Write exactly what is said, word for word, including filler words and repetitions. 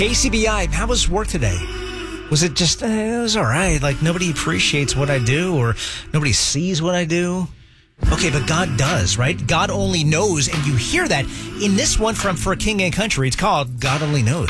K C B I, how was work today? Was it just, uh, it was all right. Like, nobody appreciates what I do or nobody sees what I do. Okay, but God does, right? God only knows, and you hear that in this one from For King and Country. It's called God Only Knows.